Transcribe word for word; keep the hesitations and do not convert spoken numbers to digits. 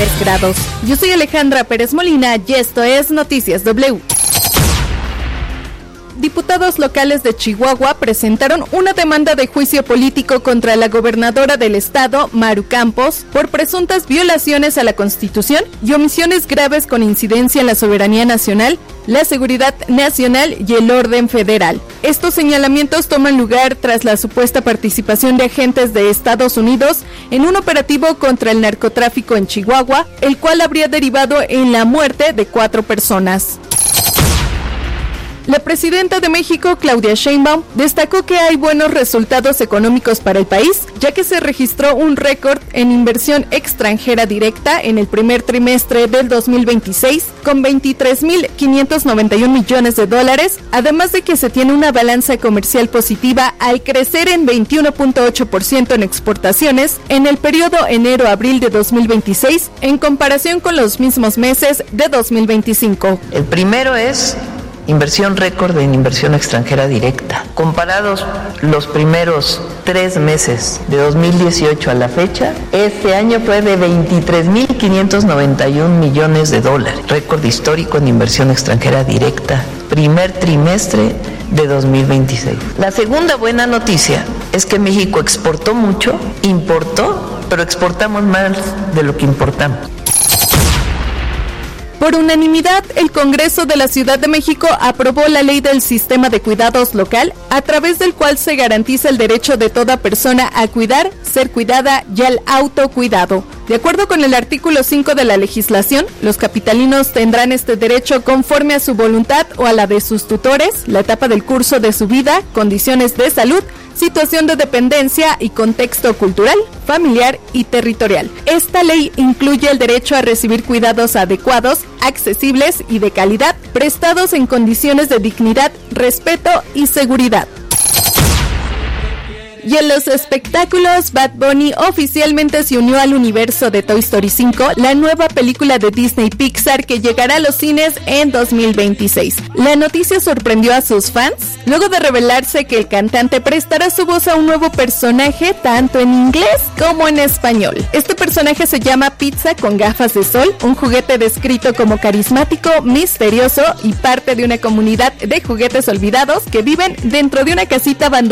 tres grados. Yo soy Alejandra Pérez Molina y esto es Noticias W. Diputados locales de Chihuahua presentaron una demanda de juicio político contra la gobernadora del estado, Maru Campos, por presuntas violaciones a la Constitución y omisiones graves con incidencia en la soberanía nacional, la seguridad nacional y el orden federal. Estos señalamientos toman lugar tras la supuesta participación de agentes de Estados Unidos en un operativo contra el narcotráfico en Chihuahua, el cual habría derivado en la muerte de cuatro personas. La presidenta de México, Claudia Sheinbaum, destacó que hay buenos resultados económicos para el país, ya que se registró un récord en inversión extranjera directa en el primer trimestre del dos mil veintiséis, con veintitrés mil quinientos noventa y un millones de dólares, además de que se tiene una balanza comercial positiva al crecer en veintiuno punto ocho por ciento en exportaciones en el periodo enero-abril de dos mil veintiséis, en comparación con los mismos meses de dos mil veinticinco. El primero es inversión récord en inversión extranjera directa. Comparados los primeros tres meses de dos mil dieciocho a la fecha, este año fue de veintitrés mil quinientos noventa y un millones de dólares. Récord histórico en inversión extranjera directa. Primer trimestre de dos mil veintiséis. La segunda buena noticia es que México exportó mucho, importó, pero exportamos más de lo que importamos. Por unanimidad, el Congreso de la Ciudad de México aprobó la Ley del Sistema de Cuidados Local, a través del cual se garantiza el derecho de toda persona a cuidar, ser cuidada y al autocuidado. De acuerdo con el artículo cinco de la legislación, los capitalinos tendrán este derecho conforme a su voluntad o a la de sus tutores, la etapa del curso de su vida, condiciones de salud, situación de dependencia y contexto cultural, familiar y territorial. Esta ley incluye el derecho a recibir cuidados adecuados, accesibles y de calidad, prestados en condiciones de dignidad, respeto y seguridad. Y en los espectáculos, Bad Bunny oficialmente se unió al universo de Toy Story cinco, la nueva película de Disney Pixar que llegará a los cines en dos mil veintiséis. La noticia sorprendió a sus fans, luego de revelarse que el cantante prestará su voz a un nuevo personaje tanto en inglés como en español. Este personaje se llama Pizza con gafas de sol, un juguete descrito como carismático, misterioso y parte de una comunidad de juguetes olvidados que viven dentro de una casita abandonada